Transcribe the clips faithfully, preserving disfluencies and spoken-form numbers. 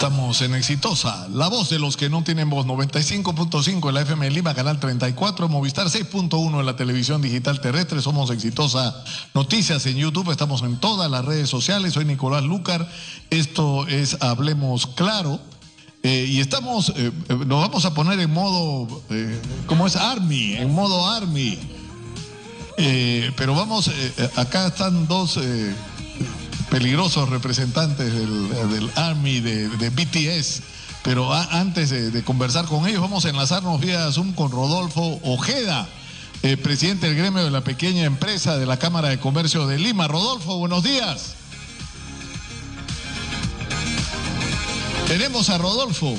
Estamos en Exitosa, la voz de los que no tienen voz, noventa y cinco punto cinco en la F M de Lima, canal treinta y cuatro, Movistar seis punto uno en la televisión digital terrestre. Somos Exitosa Noticias en YouTube, estamos en todas las redes sociales. Soy Nicolás Lucar, esto es Hablemos Claro, eh, y estamos, eh, nos vamos a poner en modo, eh, ¿cómo es? Army, en modo Army. Eh, pero vamos, eh, acá están dos... Eh, peligrosos representantes del, del Army, de, de B T S, pero a, antes de, de conversar con ellos, vamos a enlazarnos vía Zoom con Rodolfo Ojeda, eh, presidente del gremio de la pequeña empresa de la Cámara de Comercio de Lima. Rodolfo, buenos días. Tenemos a Rodolfo.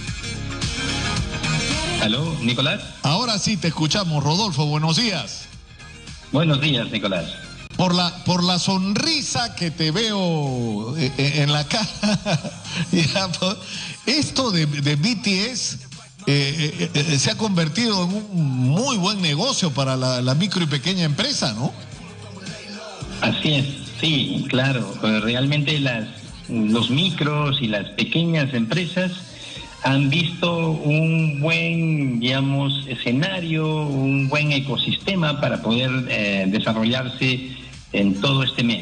¿Aló, Nicolás? Ahora sí te escuchamos, Rodolfo, buenos días. Buenos días, Nicolás. Por la, por la sonrisa que te veo en la cara, ya, esto de, de B T S eh, eh, se ha convertido en un muy buen negocio para la, la micro y pequeña empresa, ¿no? Así es, sí, claro. Realmente las, los micros y las pequeñas empresas han visto un buen, digamos, escenario, un buen ecosistema para poder eh, desarrollarse en todo este mes.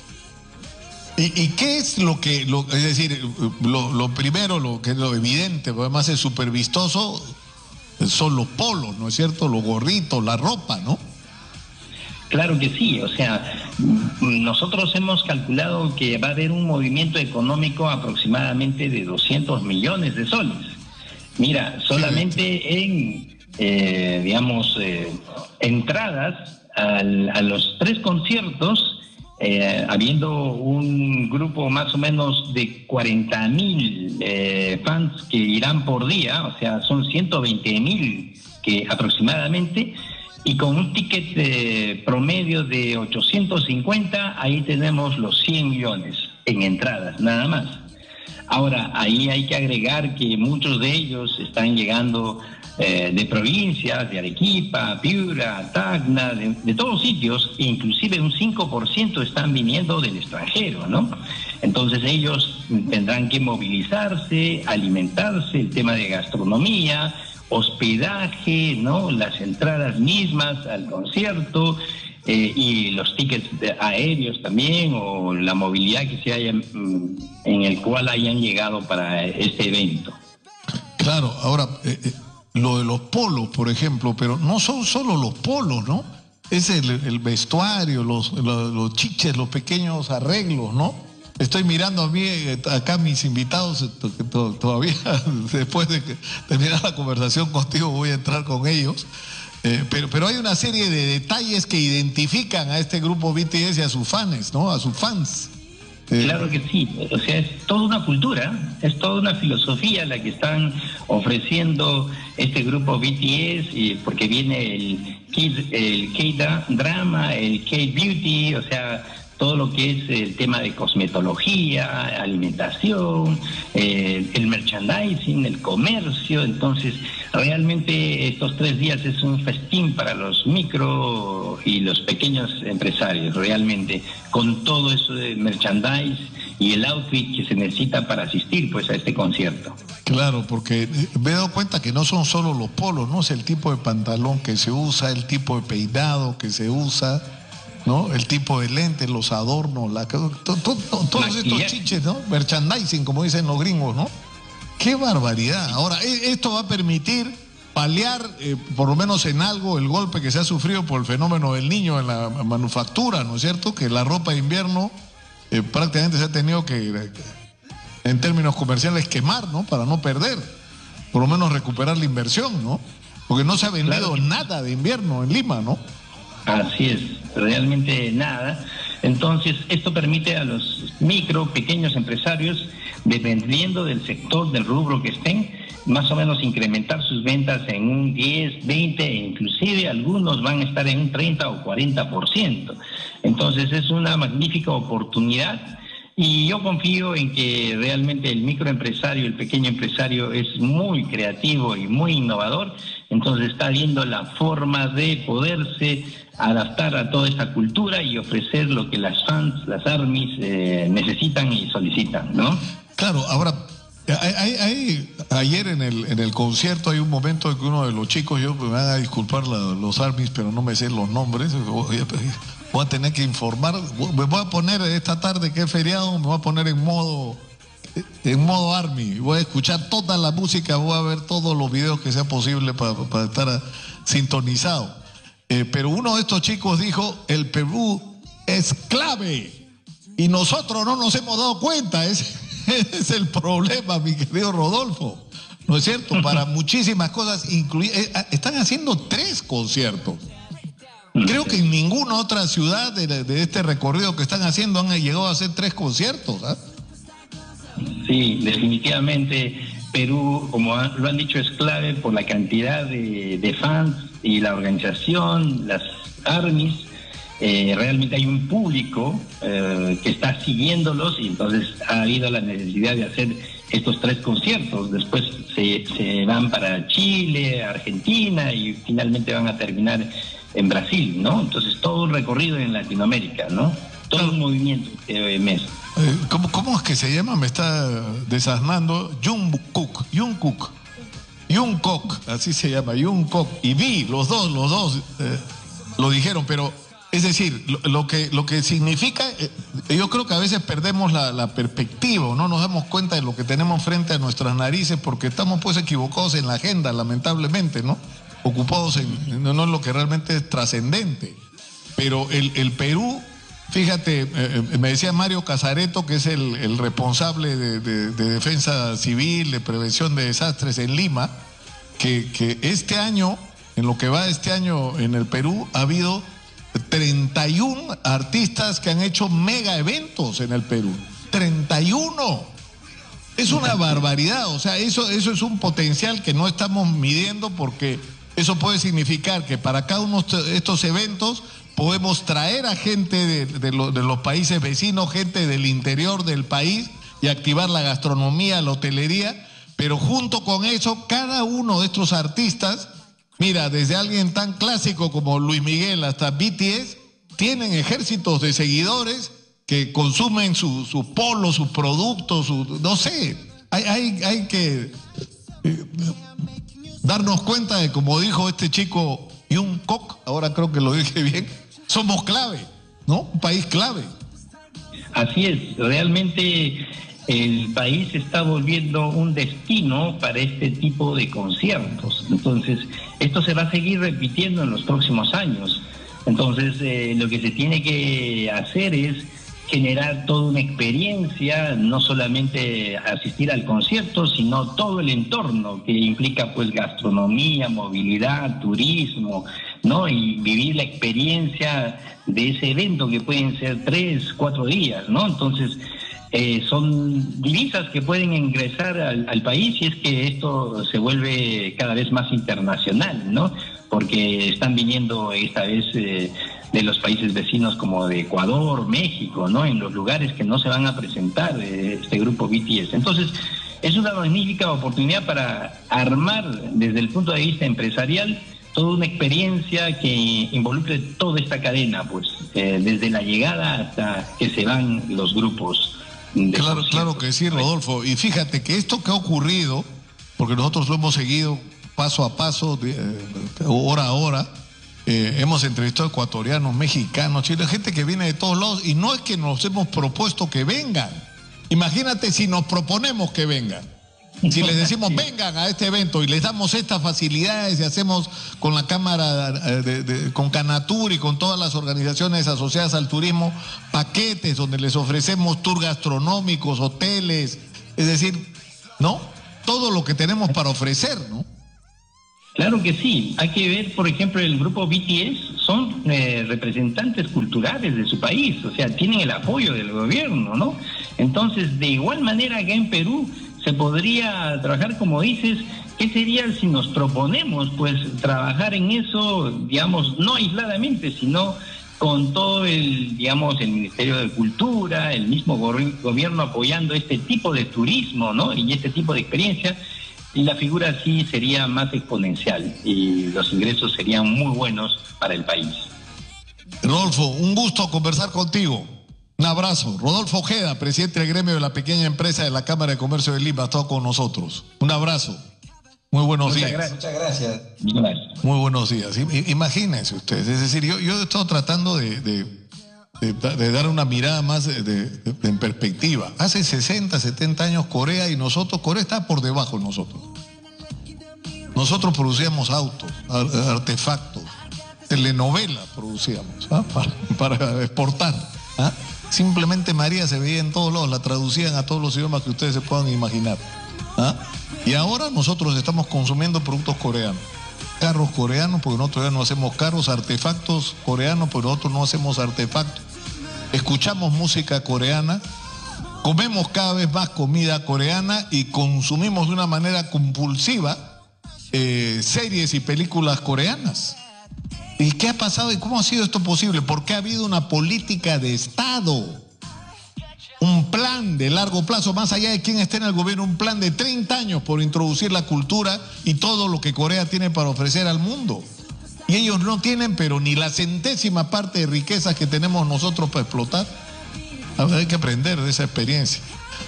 ¿Y, y qué es lo que, lo, es decir, lo, lo primero, lo que es lo evidente, porque además es súper vistoso, son los polos, ¿no es cierto? Los gorritos, la ropa, ¿no? Claro que sí, o sea, nosotros hemos calculado que va a haber un movimiento económico aproximadamente de doscientos millones de soles. Mira, solamente en, eh, digamos, eh, entradas al, a los tres conciertos, eh, habiendo un grupo más o menos de cuarenta mil eh, fans que irán por día, o sea, son ciento veinte mil que aproximadamente, y con un ticket eh, promedio de ochocientos cincuenta, ahí tenemos los cien millones en entradas, nada más. Ahora, ahí hay que agregar que muchos de ellos están llegando eh, de provincias, de Arequipa, Piura, Tacna, de, de todos sitios, e inclusive un cinco por ciento están viniendo del extranjero, ¿no? Entonces ellos tendrán que movilizarse, alimentarse, el tema de gastronomía, hospedaje, ¿no? Las entradas mismas al concierto, eh, y los tickets aéreos también, o la movilidad que se haya, en el cual hayan llegado para este evento. Claro, ahora, eh, eh, lo de los polos, por ejemplo, pero no son solo los polos, ¿no? Es el, el vestuario, los, los, los chiches, los pequeños arreglos, ¿no? Estoy mirando a mí, acá mis invitados, todavía después de que terminar la conversación contigo voy a entrar con ellos, eh, pero, pero hay una serie de detalles que identifican a este grupo B T S y a sus fans, ¿no? A sus fans. Eh, claro que sí, o sea, es toda una cultura, es toda una filosofía la que están ofreciendo este grupo B T S, y porque viene el, el K-drama, el K-beauty, o sea, todo lo que es el tema de cosmetología, alimentación, eh, el merchandising, el comercio. Entonces, realmente estos tres días es un festín para los micro y los pequeños empresarios, realmente, con todo eso de merchandise y el outfit que se necesita para asistir pues a este concierto. Claro, porque me he dado cuenta que no son solo los polos, ¿no? Es el tipo de pantalón que se usa, el tipo de peinado que se usa, ¿no? El tipo de lentes, los adornos, la, to, to, to, todos estos chiches, ¿no? Merchandising, como dicen los gringos, ¿no? ¡Qué barbaridad! Ahora, esto va a permitir paliar, eh, por lo menos en algo, el golpe que se ha sufrido por el fenómeno del Niño en la manufactura, ¿no es cierto? Que la ropa de invierno eh, prácticamente se ha tenido que, en términos comerciales, quemar, ¿no? Para no perder, por lo menos recuperar la inversión, ¿no? Porque no se ha vendido claro. nada de invierno en Lima, ¿no? Así es, realmente nada. Entonces, esto permite a los micro, pequeños empresarios, dependiendo del sector, del rubro que estén, más o menos incrementar sus ventas en un diez, veinte, e inclusive algunos van a estar en un treinta o cuarenta por ciento. Entonces, es una magnífica oportunidad. Y yo confío en que realmente el microempresario, el pequeño empresario es muy creativo y muy innovador, entonces está viendo la forma de poderse adaptar a toda esta cultura y ofrecer lo que las fans, las armies eh, necesitan y solicitan, ¿no? Claro, ahora Hay, hay, hay, ayer en el, en el concierto hay un momento en que uno de los chicos, yo me van a disculpar la, los armies, pero no me sé los nombres, voy a, voy a tener que informar, me voy a poner esta tarde que es feriado, me voy a poner en modo, en modo army, voy a escuchar toda la música, voy a ver todos los videos que sea posible para, para estar sintonizado. Eh, pero uno de estos chicos dijo, el Perú es clave y nosotros no nos hemos dado cuenta, es... Ese es el problema, mi querido Rodolfo. ¿No es cierto? Para muchísimas cosas, incluidas. Eh, están haciendo tres conciertos. Creo que en ninguna otra ciudad de, de este recorrido que están haciendo han llegado a hacer tres conciertos. ¿eh? Sí, definitivamente Perú, como ha, lo han dicho, es clave por la cantidad de, de fans y la organización, las armies. Eh, realmente hay un público eh, que está siguiéndolos y entonces ha habido la necesidad de hacer estos tres conciertos. Después se, se van para Chile, Argentina y finalmente van a terminar en Brasil, ¿no? Entonces todo un recorrido en Latinoamérica, ¿no? Todo un movimiento este mes. Eh, ¿cómo, ¿Cómo es que se llama? Me está desasnando. Jungkook, Jungkook, Jungkook, así se llama, Jungkook. Y vi, los dos, los dos eh, lo dijeron, pero... Es decir, lo, lo que lo que significa, eh, yo creo que a veces perdemos la, la perspectiva, no nos damos cuenta de lo que tenemos frente a nuestras narices porque estamos pues equivocados en la agenda, lamentablemente, ¿no? Ocupados en, no, no es lo que realmente es trascendente. Pero el, el Perú, fíjate, eh, me decía Mario Casareto, que es el, el responsable de, de, de defensa civil, de prevención de desastres en Lima, que, que este año, en lo que va este año en el Perú, ha habido treinta y uno artistas que han hecho mega eventos en el Perú. treinta y uno. Es una barbaridad. O sea, eso, eso es un potencial que no estamos midiendo porque eso puede significar que para cada uno de estos eventos podemos traer a gente de, de, lo, de los países vecinos, gente del interior del país y activar la gastronomía, la hotelería. Pero junto con eso, cada uno de estos artistas, mira, desde alguien tan clásico como Luis Miguel hasta B T S, tienen ejércitos de seguidores que consumen sus su polos, sus productos, su, no sé, hay, hay, hay que eh, darnos cuenta de, como dijo este chico Jungkook, ahora creo que lo dije bien, somos clave, ¿no? Un país clave. Así es, realmente el país se está volviendo un destino para este tipo de conciertos. Entonces, esto se va a seguir repitiendo en los próximos años. Entonces, eh, lo que se tiene que hacer es generar toda una experiencia, no solamente asistir al concierto, sino todo el entorno que implica pues gastronomía, movilidad, turismo, ¿no? Y vivir la experiencia de ese evento que pueden ser tres, cuatro días, ¿no? Entonces, Eh, son divisas que pueden ingresar al, al país si es que esto se vuelve cada vez más internacional, ¿no? Porque están viniendo esta vez eh, de los países vecinos como de Ecuador, México, ¿no? En los lugares que no se van a presentar eh, este grupo B T S. Entonces, es una magnífica oportunidad para armar desde el punto de vista empresarial toda una experiencia que involucre toda esta cadena, pues, eh, desde la llegada hasta que se van los grupos. Claro, claro que sí, Rodolfo. Y fíjate que esto que ha ocurrido, porque nosotros lo hemos seguido paso a paso, eh, hora a hora, eh, hemos entrevistado ecuatorianos, mexicanos, chilenos, gente que viene de todos lados, y no es que nos hemos propuesto que vengan. Imagínate si nos proponemos que vengan. Si les decimos vengan a este evento y les damos estas facilidades y hacemos con la Cámara, de, de, con Canatur y con todas las organizaciones asociadas al turismo, paquetes donde les ofrecemos tours gastronómicos, hoteles, es decir, ¿no? Todo lo que tenemos para ofrecer, ¿no? Claro que sí. Hay que ver, por ejemplo, el grupo B T S son eh, representantes culturales de su país, o sea, tienen el apoyo del gobierno, ¿no? Entonces, de igual manera acá en Perú se podría trabajar, como dices, ¿qué sería si nos proponemos, pues, trabajar en eso, digamos, no aisladamente, sino con todo el, digamos, el Ministerio de Cultura, el mismo gobierno apoyando este tipo de turismo, ¿no? Y este tipo de experiencia, y la figura sí sería más exponencial y los ingresos serían muy buenos para el país. Rodolfo, un gusto conversar contigo. Un abrazo. Rodolfo Ojeda, presidente del gremio de la pequeña empresa de la Cámara de Comercio de Lima, ha estado con nosotros. Un abrazo. Muy buenos muchas días. Gracias. Muchas gracias. Muy buenos días. Imagínense ustedes, es decir, yo, yo he estado tratando de, de, de, de dar una mirada más de, de, de, en perspectiva. Hace sesenta, setenta años Corea y nosotros, Corea está por debajo de nosotros. Nosotros producíamos autos, artefactos, telenovelas producíamos, ¿ah? para, para exportar. ¿Ah? Simplemente María se veía en todos lados, la traducían a todos los idiomas que ustedes se puedan imaginar. ¿Ah? Y ahora nosotros estamos consumiendo productos coreanos, carros coreanos, porque nosotros ya no hacemos carros, artefactos coreanos, porque nosotros no hacemos artefactos. Escuchamos música coreana, comemos cada vez más comida coreana y consumimos de una manera compulsiva eh, series y películas coreanas. ¿Y qué ha pasado y cómo ha sido esto posible? Porque ha habido una política de Estado, un plan de largo plazo, más allá de quién esté en el gobierno, un plan de treinta años por introducir la cultura y todo lo que Corea tiene para ofrecer al mundo. Y ellos no tienen, pero ni la centésima parte de riquezas que tenemos nosotros para explotar. A ver, hay que aprender de esa experiencia.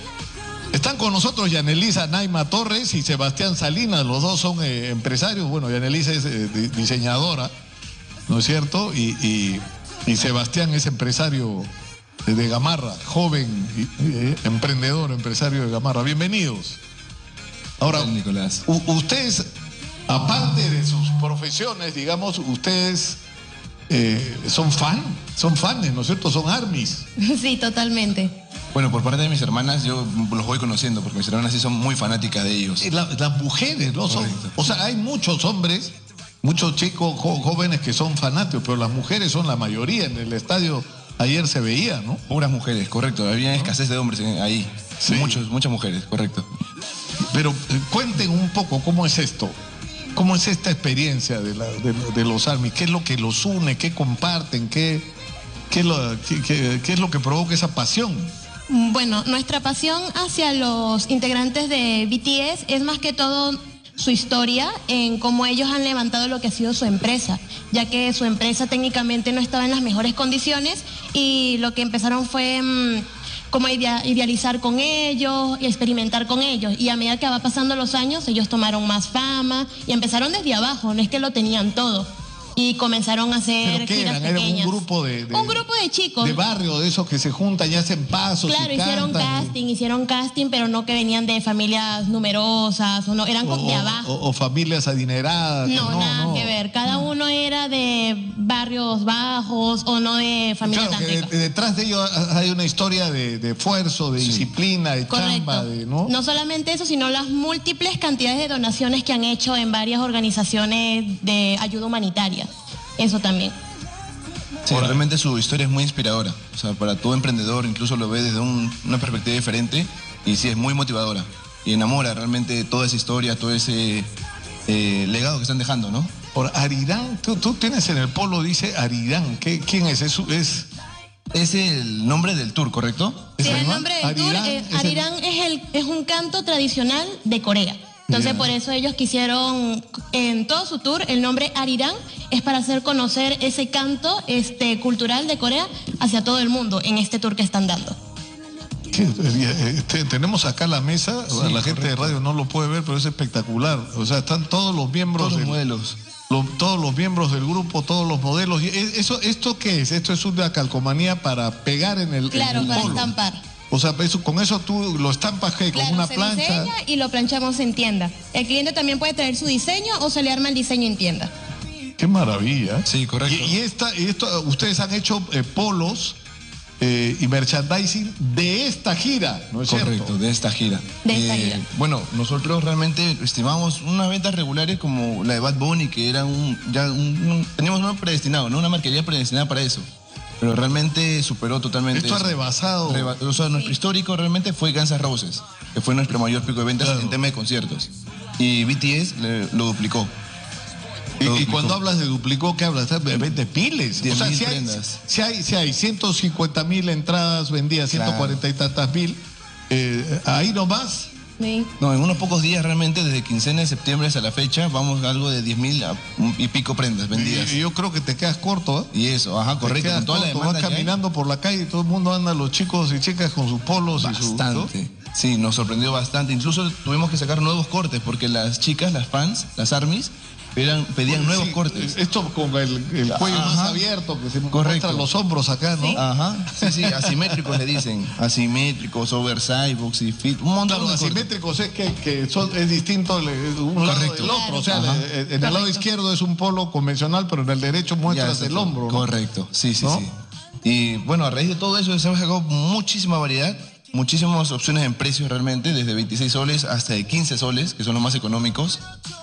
Están con nosotros Yanelisa Naima Torres y Sebastián Salinas, los dos son eh, empresarios. Bueno, Yanelisa es eh, diseñadora, ¿no es cierto? Y, y, y Sebastián es empresario de Gamarra, joven, eh, emprendedor, empresario de Gamarra. Bienvenidos. Ahora, Nicolás. U, ustedes, aparte de sus profesiones, digamos, ustedes eh, son fan, son fans, ¿no es cierto? Son armies. Sí, totalmente. Bueno, por parte de mis hermanas, yo los voy conociendo, porque mis hermanas sí son muy fanáticas de ellos. La, las mujeres, ¿no? Son, o sea, hay muchos hombres, muchos chicos jo, jóvenes que son fanáticos, pero las mujeres son la mayoría. En el estadio ayer se veía, ¿no? Puras mujeres, correcto. Había ¿no? escasez de hombres ahí. Sí. Muchos, muchas mujeres, correcto. Pero eh, cuenten un poco cómo es esto. ¿Cómo es esta experiencia de, la, de, de los armies? ¿Qué es lo que los une? ¿Qué comparten? ¿Qué, qué, lo, qué, qué, qué es lo que provoca esa pasión? Bueno, nuestra pasión hacia los integrantes de B T S es más que todo su historia en cómo ellos han levantado lo que ha sido su empresa, ya que su empresa técnicamente no estaba en las mejores condiciones y lo que empezaron fue mmm, como idealizar con ellos y experimentar con ellos, y a medida que va pasando los años ellos tomaron más fama y empezaron desde abajo, no es que lo tenían todo. Y comenzaron a hacer ¿Pero qué giras eran? pequeñas. ¿Era un grupo de, de... Un grupo de chicos. De barrio, de esos que se juntan y hacen pasos Claro, y hicieron cantan. casting, hicieron casting, pero no que venían de familias numerosas, o no, eran o, de abajo. O, o familias adineradas. No, no nada no. que ver. Cada uno era de barrios bajos o no de familias Claro, tan que ricas. de, detrás de ellos hay una historia de, de esfuerzo, de sí. disciplina, de Correcto. chamba, de, ¿no? No solamente eso, sino las múltiples cantidades de donaciones que han hecho en varias organizaciones de ayuda humanitaria. Eso también. Sí, realmente su historia es muy inspiradora. O sea, para todo emprendedor, incluso lo ve desde un, una perspectiva diferente y sí, es muy motivadora. Y enamora realmente toda esa historia, todo ese eh, legado que están dejando, ¿no? Ahora, Arirán, tú, tú tienes en el polo, dice Arirán. ¿Qué, ¿Quién es? ¿Es, es... es el nombre del tour, ¿correcto? Sí, el nombre del Arirán, tour, eh, es, Arirán el... es, el, es un canto tradicional de Corea. Entonces, yeah. por eso ellos quisieron, en todo su tour, el nombre Arirán es para hacer conocer ese canto este, cultural de Corea hacia todo el mundo en este tour que están dando. ¿Qué? Este, tenemos acá la mesa, sí, la correcto. gente de radio no lo puede ver, pero es espectacular. O sea, están todos los miembros... Todos los del, modelos. Lo, todos los miembros del grupo, todos los modelos. Eso, ¿Esto qué es? Esto es una calcomanía para pegar en el Claro, en el para polo. estampar. O sea, eso, con eso tú lo estampas ¿qué? Claro, con una se plancha. Diseña y lo planchamos en tienda. El cliente también puede traer su diseño o se le arma el diseño en tienda. Qué maravilla. Sí, correcto. Y, y, esta, y esto, ustedes han hecho eh, polos eh, y merchandising de esta gira, ¿no es correcto, cierto? Correcto, de esta gira. De esta eh, gira. Bueno, nosotros realmente estimamos unas ventas regulares como la de Bad Bunny, que era un, ya un, un teníamos uno predestinado, ¿no? Una marquería predestinada para eso. Pero realmente superó totalmente. Esto eso. ha rebasado. Reba o sea, nuestro sí. histórico realmente fue Guns N' Roses, que fue nuestro mayor pico de ventas claro. en tema de conciertos. Y B T S le, lo duplicó. Y, y cuando hablas de duplicó, ¿qué hablas? veinte piles. diez o sea, mil si hay, si, hay, si hay ciento cincuenta mil entradas vendidas, claro. ciento cuarenta y tantas mil, eh, ahí nomás Sí. No, en unos pocos días realmente, desde quincena de septiembre hasta la fecha, vamos a algo de diez mil y pico prendas vendidas. Y, y yo creo que te quedas corto, ¿eh? Y eso, ajá, correcto. Te Con toda la corto, demanda vas que hay. caminando por la calle y todo el mundo anda, los chicos y chicas con sus polos y su... Bastante. Sí, nos sorprendió bastante. Incluso tuvimos que sacar nuevos cortes porque las chicas, las fans, las armies, Eran, pedían Bueno, nuevos sí, cortes. Esto con el, el cuello Ajá. más abierto, que se Correcto. muestran los hombros acá, ¿no? Sí. Ajá, sí, sí, asimétricos le dicen. Asimétricos, oversize, boxy fit, un montón Claro, de cortes. asimétricos es que, que son, es distinto le- un lado Correcto. del otro. O sea, Ajá. le- en el lado izquierdo es un polo convencional, pero en el derecho Ya muestras está el todo. hombro, ¿no? Correcto, sí, sí, ¿No? sí. Y bueno, a raíz de todo eso se han sacado muchísima variedad, muchísimas opciones en precios realmente, desde veintiséis soles hasta de quince soles, que son los más económicos,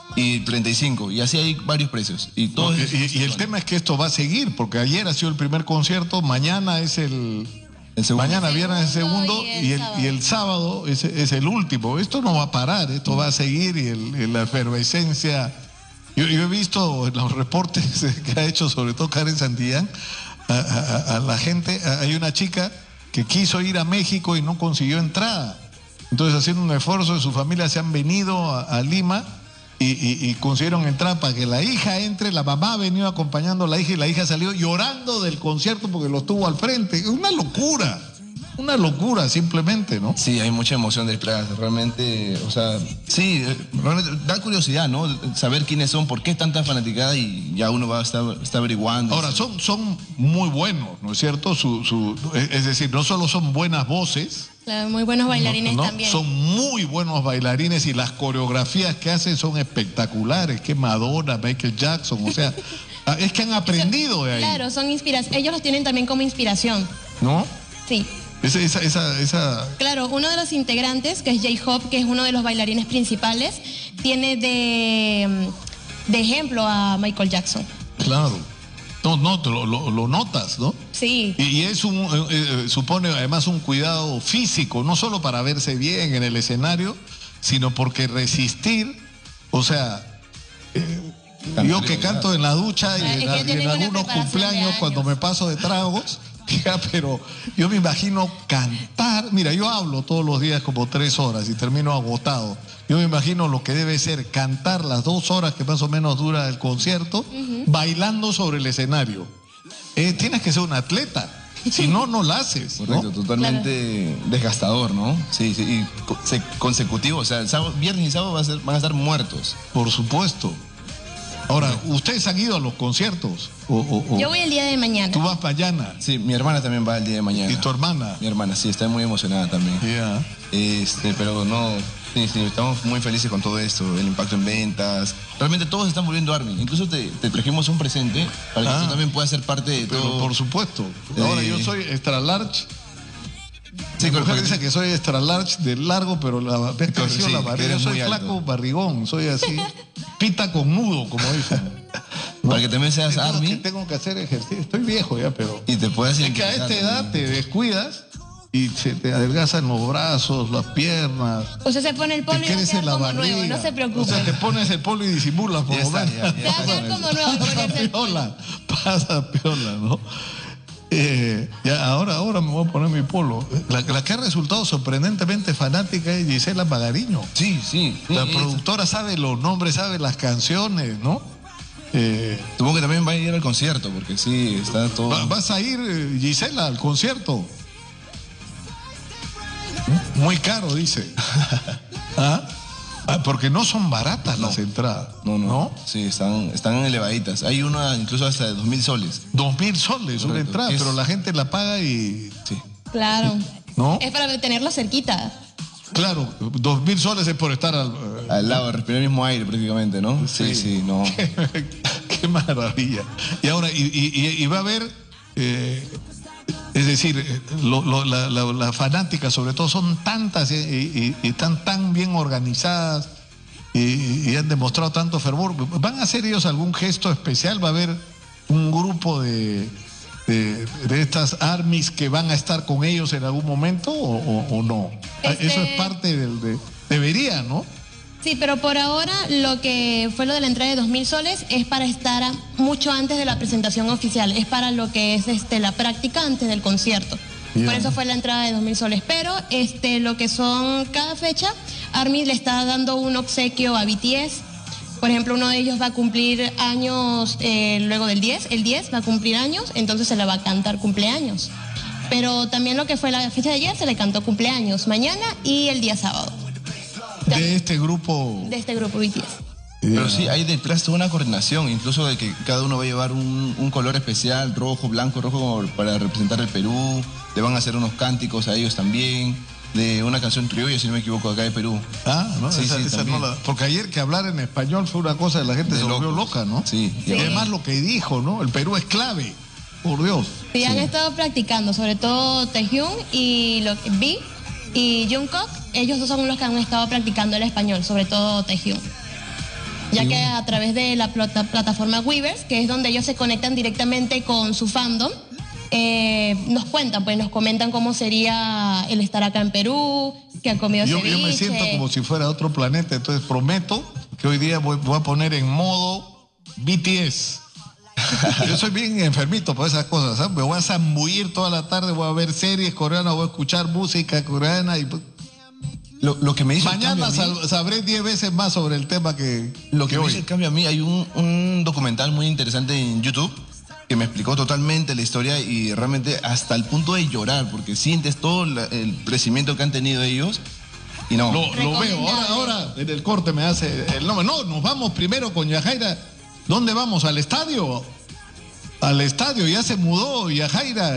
y treinta y cinco, y así hay varios precios. Y, todo No, y, es- y- y el tema es que esto va a seguir, porque ayer ha sido el primer concierto, mañana es el... El segundo. Mañana viernes el segundo y el y el, sábado. y el sábado es, es el último. Esto no va a parar, esto va a seguir y, el- y la efervescencia. Yo, yo he visto en los reportes que ha hecho sobre todo Karen Santillán a, a- a la gente, a- hay una chica que quiso ir a México y no consiguió entrada. Entonces haciendo un esfuerzo de su familia se han venido a, a Lima y, y- y consiguieron entrar para que la hija entre, la mamá ha venido acompañando a la hija y la hija salió llorando del concierto porque lo tuvo al frente. Es una locura, una locura simplemente, ¿no? Sí, hay mucha emoción detrás, realmente, o sea, sí, eh, realmente da curiosidad, ¿no? Saber quiénes son, por qué tanta fanaticada y ya uno va a estar está averiguando. Ahora, son, son muy buenos, ¿no es cierto? Su, su, es es decir, no solo son buenas voces, Claro, muy buenos bailarines ¿no? también. Son muy buenos bailarines y las coreografías que hacen son espectaculares, que Madonna, Michael Jackson, o sea, es que han aprendido de ahí, Claro, son inspiración. Ellos los tienen también como inspiración. ¿no? Sí. Esa, esa, esa, esa- Claro, uno de los integrantes, que es J-Hope, que es uno de los bailarines principales, tiene de, de ejemplo a Michael Jackson. claro. No, no, te lo, lo- lo notas, ¿no? Sí. Y, y es un, eh, eh, supone además un cuidado físico, no solo para verse bien en el escenario, sino porque resistir, o sea, eh, yo que canto en la ducha y Es en, que y en tienen una algunos preparación de cumpleaños años. cuando me paso de tragos, ya, pero yo me imagino cantar, mira, yo hablo todos los días como tres horas y termino agotado. Yo me imagino lo que debe ser cantar las dos horas que más o menos dura el concierto, bailando sobre el escenario. Eh, tienes que ser un atleta, si no, no lo haces, ¿no? Correcto, totalmente desgastador, ¿no? Sí, sí, y co- se- consecutivo, o sea, el sábado, viernes y sábado va a ser- van a estar muertos. Por supuesto. Ahora, ¿ustedes han ido a los conciertos? O, o- o- Yo voy el día de mañana. ¿Tú vas mañana? Sí, mi hermana también va el día de mañana. ¿Y tu hermana? Mi hermana, sí, está muy emocionada también. Ya. Este, pero no, sí, sí, estamos muy felices con todo esto, el impacto en ventas. Realmente todos están volviendo Army. Incluso te, te trajimos un presente para que Ah. tú también puedas ser parte de Pero todo. por supuesto. Ahora, Eh, yo soy extra large. Sí, Mi con- mujer con- dice que soy extra large de largo, pero la, me ha crecido sí, la que barriga. eres Yo soy muy alto. flaco barrigón, soy así. Pita con nudo, como dicen. Para que también seas Tengo que- Army Tengo que hacer ejercicio. Estoy viejo ya, pero. y te puedas Es que a esta edad te descuidas y se te adelgazan los brazos, las piernas. Usted se pone el polo Te y va a crece quedar la como barriga. nuevo, no se preocupe. O sea, te pones el polo y disimulas por Ya lo está, menos. ya, ya Se va a quedar como nuevo al Pasa ponerse el polo. piola, pasa piola, ¿no? Eh, ya ahora, ahora me voy a poner mi polo. La, la que ha resultado sorprendentemente fanática es Gisela Magariño. Sí, sí. sí, La es- productora sabe los nombres, sabe las canciones, ¿no? Eh, Supongo que también va a ir al concierto, porque sí, está todo. va- ¿Vas a ir, eh, Gisela, al concierto? Muy caro, dice. ¿Ah? Ah, porque no son baratas las entradas. No, no, Sí, están, están elevaditas. Hay una incluso hasta de dos mil soles. Dos mil soles una Correcto. entrada, Es- pero la gente la paga y... Sí. Claro. ¿No? Es para tenerlo cerquita. Claro, dos mil soles es por estar al... eh, Al lado, respirar el mismo aire prácticamente, ¿no? Sí, sí, no. Qué, qué maravilla. Y ahora, y, y- y- y va a haber, eh, es decir, eh, lo- lo- la, la- la fanática sobre todo son tantas eh, y, y- y están tan bien organizadas y, y han demostrado tanto fervor. ¿Van a hacer ellos algún gesto especial? ¿Va a haber un grupo de, de, de estas armies que van a estar con ellos en algún momento o, o- o no? Este- Eso es parte del... De, debería, ¿no? Sí, pero por ahora lo que fue lo de la entrada de dos mil soles es para estar a- mucho antes de la presentación oficial, es para lo que es este la práctica antes del concierto. Ya. Por eso fue la entrada de dos mil soles, pero este lo que son cada fecha ARMY le está dando un obsequio a B T S. Por ejemplo, uno de ellos va a cumplir años eh, luego del diez, el diez va a cumplir años, entonces se le va a cantar cumpleaños. Pero también lo que fue la fecha de ayer se le cantó cumpleaños, mañana y el día sábado. De este grupo... De este grupo B T S. Pero sí, hay detrás toda una coordinación, incluso de que cada uno va a llevar un, un color especial, rojo, blanco, rojo, para representar el Perú. Le van a hacer unos cánticos a ellos también, de una canción criolla, si no me equivoco, acá de Perú. Ah, ¿no? Sí, esa, sí, esa no la... Porque ayer que hablar en español fue una cosa de la gente De se volvió locos. loca, ¿no? Sí. Y además lo que dijo, ¿no? El Perú es clave, por Dios. Sí, han estado practicando, sobre todo Taehyung y lo, V y Jungkook, ellos dos son los que han estado practicando el español, sobre todo Taehyung. Ya que a través de la plata, plataforma Weverse, que es donde ellos se conectan directamente con su fandom, eh, nos cuentan, pues nos comentan cómo sería el estar acá en Perú, que han comido Yo, ceviche. yo me siento como si fuera otro planeta, entonces prometo que hoy día voy, voy a poner en modo B T S. Yo soy bien enfermito por esas cosas, ¿sabes? Me voy a zambullir toda la tarde, voy a ver series coreanas, voy a escuchar música coreana y Lo, lo que me dice mañana el cambio a mí, sal- sabré diez veces más sobre el tema que, lo que que me hoy. dice el cambio a mí, hay un, un documental muy interesante en YouTube que me explicó totalmente la historia y realmente hasta el punto de llorar, porque sientes todo la- el crecimiento que han tenido ellos y no. Lo, lo veo, ahora, ahora en el corte me hace el nombre. No, nos vamos primero con Yajaira. ¿Dónde vamos? ¿Al estadio? Al estadio, ya se mudó Yajaira.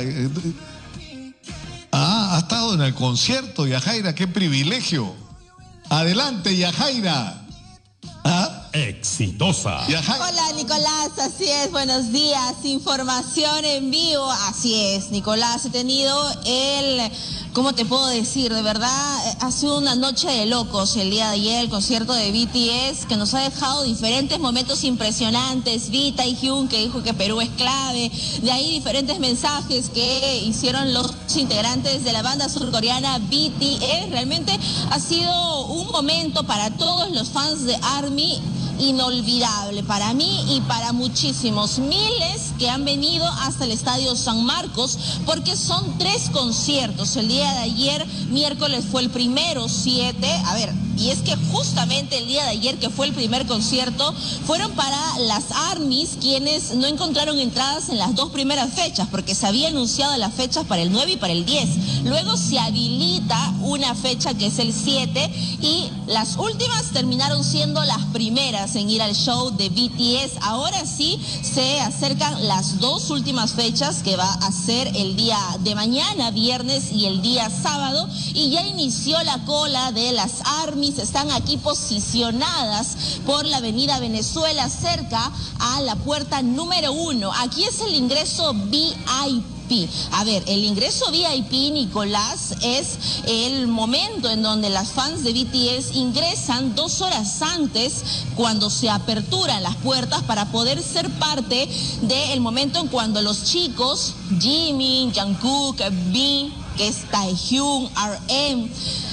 Ah, ha estado en el concierto, Yajaira, qué privilegio. Adelante, Yajaira. ¿Ah? Exitosa. Yajaira. Hola Nicolás, así es, buenos días, información en vivo, así es Nicolás, he tenido el, ¿cómo te puedo decir? De verdad, ha sido una noche de locos el día de ayer, el concierto de B T S, que nos ha dejado diferentes momentos impresionantes, V, Taehyung, que dijo que Perú es clave, de ahí diferentes mensajes que hicieron los integrantes de la banda surcoreana B T S, realmente ha sido un momento para todos los fans de ARMY, inolvidable para mí y para muchísimos miles que han venido hasta el Estadio San Marcos, porque son tres conciertos. El día de ayer, miércoles, fue el primero, siete, a ver, y es que justamente el día de ayer, que fue el primer concierto, fueron para las ARMYs, quienes no encontraron entradas en las dos primeras fechas, porque se había anunciado las fechas para el nueve y para el diez. Luego se habilita una fecha que es el siete, y las últimas terminaron siendo las primeras en ir al show de B T S. Ahora sí se acercan las dos últimas fechas, que va a ser el día de mañana, viernes, y el día sábado, y ya inició la cola de las ARMYs. Están aquí posicionadas por la avenida Venezuela, cerca a la puerta número uno. Aquí es el ingreso V I P. A ver, el ingreso V I P, Nicolás, es el momento en donde las fans de B T S ingresan dos horas antes, cuando se aperturan las puertas, para poder ser parte del momento en cuando los chicos, Jimin, Jungkook, V, que es Taehyung, R M,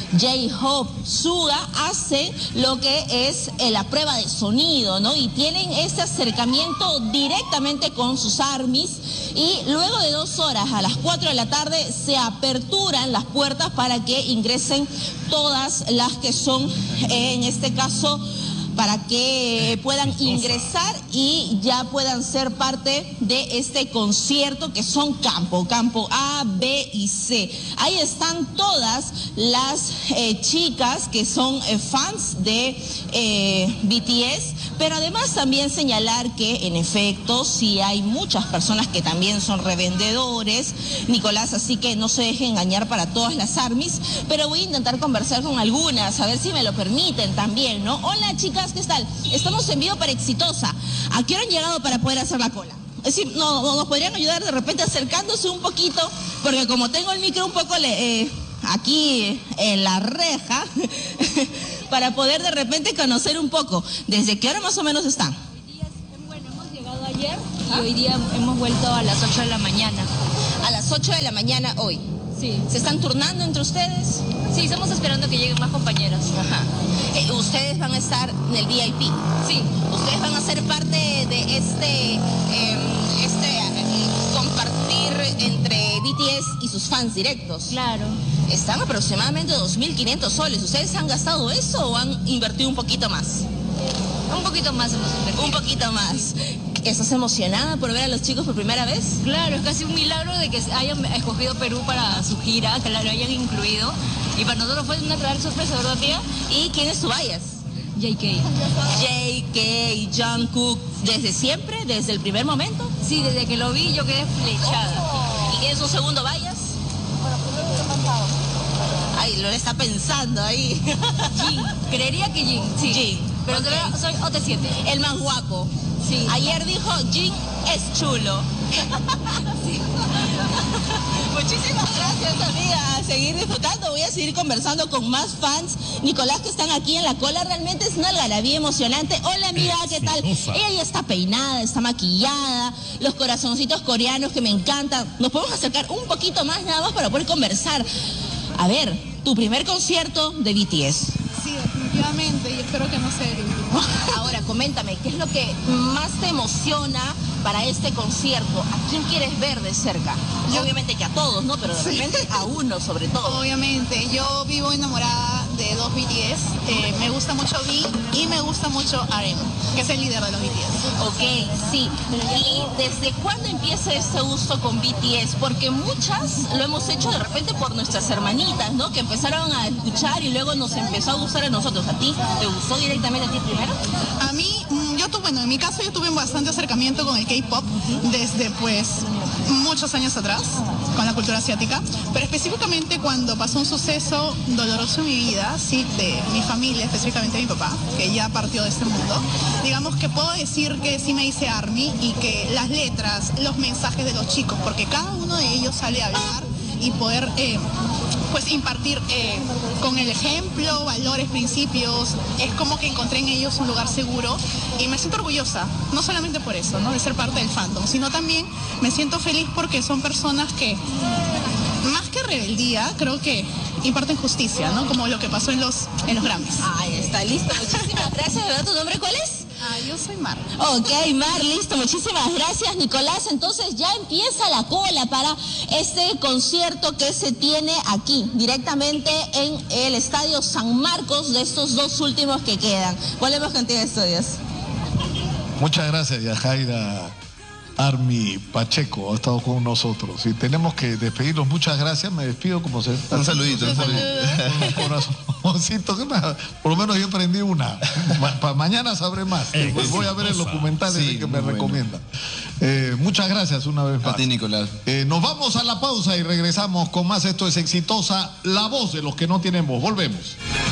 J-Hope, Suga, hacen lo que es eh, la prueba de sonido, ¿no? Y tienen ese acercamiento directamente con sus ARMYs, y luego de dos horas, a las cuatro de la tarde, se aperturan las puertas para que ingresen todas las que son, eh, en este caso, para que puedan ingresar y ya puedan ser parte de este concierto, que son campo, campo A, B y C. Ahí están todas las eh, chicas que son eh, fans de eh, B T S, pero además también señalar que en efecto sí hay muchas personas que también son revendedores, Nicolás, así que no se dejen engañar para todas las ARMYs, pero voy a intentar conversar con algunas, a ver si me lo permiten también, ¿no? Hola chicas, ¿qué tal? Estamos en vivo para Exitosa. ¿A qué hora han llegado para poder hacer la cola? Es decir, no, no, nos podrían ayudar de repente acercándose un poquito, porque como tengo el micro un poco le, eh, aquí en la reja, para poder de repente conocer un poco. ¿Desde qué hora más o menos están? Bueno, hemos llegado ayer y hoy día hemos vuelto a las ocho de la mañana. A las ocho de la mañana hoy. Sí. ¿Se están turnando entre ustedes? Sí, estamos esperando que lleguen más compañeros. Ajá. Eh, ¿Ustedes van a estar en el V I P? Sí. ¿Ustedes van a ser parte de este, eh, este eh, compartir entre B T S y sus fans directos? Claro. están aproximadamente dos mil quinientos soles. ¿Ustedes han gastado eso o han invertido un poquito más? Un poquito más hemos invertido. Un poquito más. ¿Estás emocionada por ver a los chicos por primera vez? Claro, es casi un milagro de que hayan escogido Perú para su gira, que la lo hayan incluido. Y para nosotros fue una gran sorpresa, ¿verdad, tía? ¿Y quién es tu bias? J K. J K, Jungkook, ¿desde siempre? ¿Desde el primer momento? Sí, desde que lo vi yo quedé flechada. ¿Y quién es un segundo bias? Ay, lo está pensando ahí. Jin, creería que Jin, sí. Jin. Pero Okay. creo, soy O T siete. El más guapo. Sí. Ayer dijo, Jin es chulo. Sí. Muchísimas gracias, amiga. A seguir disfrutando. Voy a seguir conversando con más fans. Nicolás, que están aquí en la cola. Realmente es una algarabía emocionante. Hola, amiga, ¿qué tal? Ella ya está peinada, está maquillada. Los corazoncitos coreanos que me encantan. Nos podemos acercar un poquito más, nada más, para poder conversar. A ver, tu primer concierto de B T S. Sí, definitivamente, y espero que no sea el último. Ahora, coméntame, ¿qué es lo que más te emociona para este concierto? ¿A quién quieres ver de cerca? Yo- Obviamente que a todos, ¿no? Pero de Sí. repente a uno sobre todo. Obviamente, yo vivo enamorada de dos B T S. Eh, me gusta mucho V y me gusta mucho R M, que es el líder de los B T S. Ok, sí. ¿Y desde cuándo empieza este gusto con B T S? Porque muchas lo hemos hecho de repente por nuestras hermanitas, ¿no? Que empezaron a escuchar y luego nos empezó a gustar a nosotros. ¿A ti te gustó directamente a ti primero? A mí, mm, yo tuve, bueno, en mi caso yo tuve bastante acercamiento con el K-pop desde pues muchos años atrás, con la cultura asiática, pero específicamente cuando pasó un suceso doloroso en mi vida, sí, de mi familia, específicamente mi papá, que ya partió de este mundo, digamos que puedo decir que sí me hice ARMY y que las letras, los mensajes de los chicos, porque cada uno de ellos sale a hablar y poder eh, pues impartir eh, con el ejemplo, valores, principios, es como que encontré en ellos un lugar seguro y me siento orgullosa, no solamente por eso, ¿no? De ser parte del fandom, sino también me siento feliz porque son personas que, más que rebeldía, creo que imparten justicia, ¿no? Como lo que pasó en los, en los Grammys. Ahí está, listo. Muchísimas gracias. ¿Verdad tu nombre cuál es? Ah, yo soy Mar. Ok, Mar, listo. Muchísimas gracias, Nicolás. Entonces ya empieza la cola para este concierto que se tiene aquí, directamente en el Estadio San Marcos, de estos dos últimos que quedan. Volvemos contigo, Estudios. Muchas gracias, Yajaira Army Pacheco, ha estado con nosotros. Y tenemos que despedirnos. Muchas gracias. Me despido como se... Un saludito, un saludito. Con un corazoncito. que me- Por lo menos yo aprendí una. Ma- pa- mañana sabré más. Pues voy a ver el documental Sí, ese que muy me bueno. recomienda. Eh, muchas gracias una vez A más. ti, Nicolás. Eh, nos vamos a la pausa y regresamos con más. Esto es Exitosa, la voz de los que no tienen voz. Volvemos.